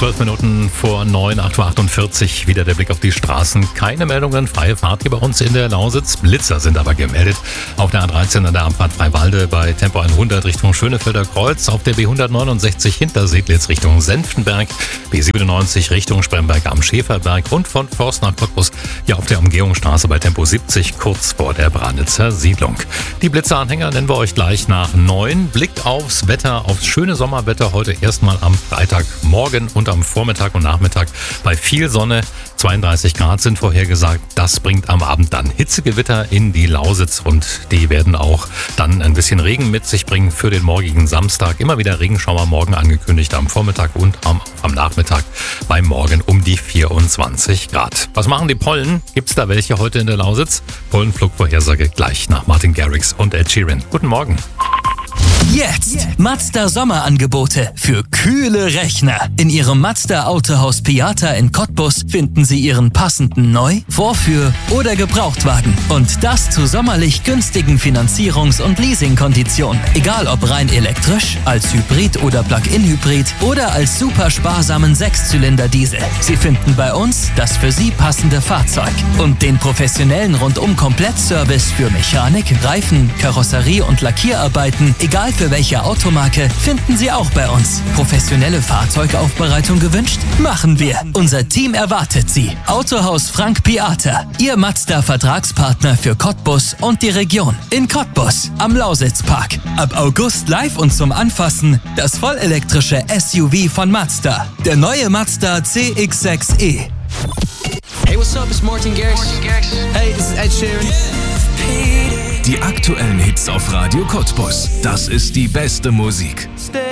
12 Minuten vor 9, 8.48 Uhr. Wieder der Blick auf die Straßen. Keine Meldungen, freie Fahrt hier bei uns in der Lausitz. Blitzer sind aber gemeldet. Auf der A13 an der Abfahrt Freiwalde bei Tempo 100 Richtung Schönefelder Kreuz. Auf der B169 hinter Seedlitz Richtung Senftenberg. B97 Richtung Spremberg am Schäferberg. Und von Forst nach Cottbus hier auf der Umgehungsstraße bei Tempo 70 kurz vor der Branitzer Siedlung. Die Blitzeranhänger nennen wir euch gleich nach 9. Blick aufs Wetter, aufs schöne Sommerwetter heute erstmal am Freitagmorgen und am Vormittag und Nachmittag bei viel Sonne. 32 Grad sind vorhergesagt. Das bringt am Abend dann Hitzegewitter in die Lausitz und die werden auch dann ein bisschen Regen mit sich bringen für den morgigen Samstag. Immer wieder Regenschauer morgen angekündigt am Vormittag und am Nachmittag bei morgen um die 24 Grad. Was machen die Pollen? Gibt's da welche heute in der Lausitz? Pollenflugvorhersage gleich nach Martin Garrix und Ed Sheeran. Guten Morgen. Jetzt Mazda Sommerangebote für kühle Rechner. In Ihrem Mazda Autohaus Piata in Cottbus finden Sie Ihren passenden Neu-, Vorführ- oder Gebrauchtwagen. Und das zu sommerlich günstigen Finanzierungs- und Leasingkonditionen. Egal ob rein elektrisch, als Hybrid oder Plug-in-Hybrid oder als super sparsamen 6-Zylinder-Diesel. Sie finden bei uns das für Sie passende Fahrzeug. Und den professionellen Rundum-Komplettservice für Mechanik, Reifen, Karosserie und Lackierarbeiten, egal für welche Automarke, finden Sie auch bei uns. Professionelle Fahrzeugaufbereitung gewünscht? Machen wir. Unser Team erwartet Sie. Autohaus Frank Piata, Ihr Mazda-Vertragspartner für Cottbus und die Region. In Cottbus, am Lausitzpark. Ab August live und zum Anfassen das vollelektrische SUV von Mazda. Der neue Mazda CX-6e. Hey, what's up? It's Martin Garrix. Hey, this is Ed Sheeran. Die aktuellen Hits auf Radio Cottbus. Das ist die beste Musik.